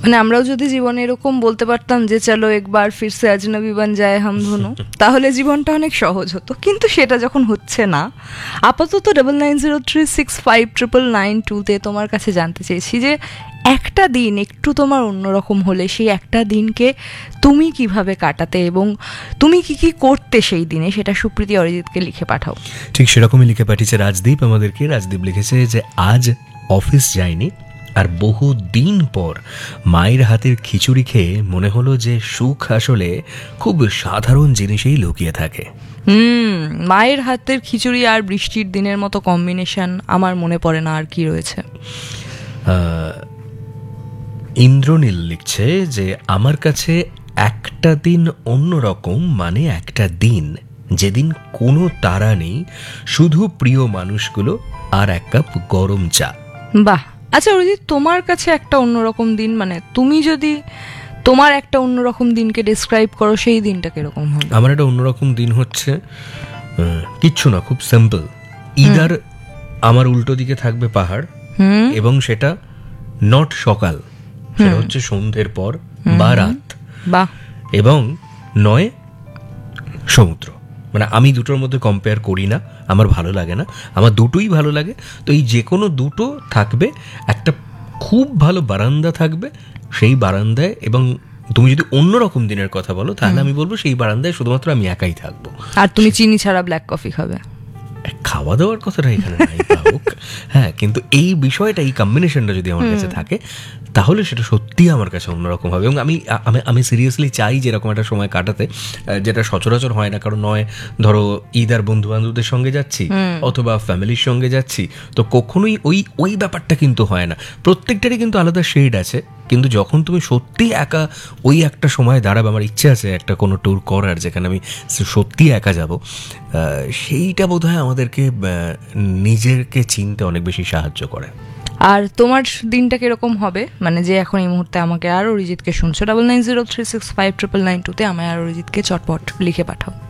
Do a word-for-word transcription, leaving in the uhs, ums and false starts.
মানে আমরাও যদি জীবনে এরকম বলতে পারতাম যে চলো একবার ফিরসে আজনবী বান যায় হাম ধনু, তাহলে জীবনটা অনেক সহজ হতো, কিন্তু সেটা যখন হচ্ছে না। আপাতত double nine zero three six five triple nine টুতে তোমার কাছে জানতে চেয়েছি যে একটা দিন একটু তোমার অন্যরকম হলে সেই একটা দিনকে তুমি কিভাবে কাটাতে এবং তুমি কি কি করতে সেই দিনে, সেটা সুপ্রীতি অরিজিৎকে লিখে পাঠাও। ঠিক সেরকমই লিখে পাঠিয়েছে রাজদীপ আমাদেরকে। রাজদীপ লিখেছে যে আজ অফিস যায়নি, আর বহু দিন পর মায়ের হাতের খিচুড়ি খেয়ে মনে হলো যে সুখ আসলে খুব সাধারণ জিনিসেই লুকিয়ে থাকে। হুম মায়ের হাতের খিচুড়ি আর বৃষ্টির দিনের মতো কম্বিনেশন আমার মনে পড়ে না আর কি রয়েছে। ইন্দ্রনীল লিখছে যে আমার কাছে একটা দিন অন্যরকম মানে একটা দিন যেদিন কোনো তারা নেই, শুধু প্রিয় মানুষগুলো আর এক কাপ গরম চা। বাহ, আচ্ছা অরিজিৎ, তোমার কাছে একটা অন্যরকম দিন, মানে তুমি যদি তোমার একটা অন্যরকম দিনকে ডিসক্রাইব করো, সেই দিনটা কিরকম হবে? আমার একটা অন্যরকম দিন হচ্ছে কিচ্ছু না, খুব সিম্পল। ইদার আমার উল্টো দিকে থাকবে পাহাড়, এবং সেটা নট সকাল, সেটা হচ্ছে সন্ধ্যের পর বা রাত, বাহ, এবং নয় সমুদ্র। মানে আমি দুটোর মধ্যে কম্পেয়ার করি না, আমার ভালো লাগে না, আমার দুটোই ভালো লাগে। তো এই যে কোনো দুটো থাকবে, একটা খুব ভালো বারান্দা থাকবে সেই বারান্দায়, এবং তুমি যদি অন্যরকম দিনের কথা বলো তাহলে আমি বলবো সেই বারান্দায় শুধুমাত্র আমি একাই থাকবো। আর তুমি চিনি ছাড়া ব্ল্যাক কফি খাবে। খাওয়া দাওয়ার কথাটা এখানে নাই হোক, হ্যাঁ, কিন্তু এই বিষয়টা, এই কম্বিনেশনটা যদি আমার কাছে থাকে তাহলে সেটা সত্যিই আমার কাছে অন্যরকম হবে। এবং আমি আমি আমি সিরিয়াসলি চাই যেরকম একটা সময় কাটাতে, যেটা সচরাচর হয় না। কারণ নয় ধরো ঈদ আর বন্ধু বান্ধবদের সঙ্গে যাচ্ছি অথবা ফ্যামিলির সঙ্গে যাচ্ছি, তো কখনোই ওই ওই ব্যাপারটা কিন্তু হয় না। প্রত্যেকটারই কিন্তু আলাদা শেড আছে, কিন্তু যখন তুমি সত্যি একা ওই একটা সময় দাঁড়াবে, আমার ইচ্ছে আছে একটা কোনো ট্যুর করার যেখানে আমি সত্যি একা যাব, সেইটা বোধহয় আমাদেরকে নিজেকে চিনতে অনেক বেশি সাহায্য করে। আর তোমার দিনটা কিরকম হবে, মানে যে এখন এই মুহূর্তে আমাকে আর অরিজিৎকে শুনছো, double nine zero three six five triple nine টুতে আমায় আর অরিজিৎকে চটপট লিখে পাঠাও।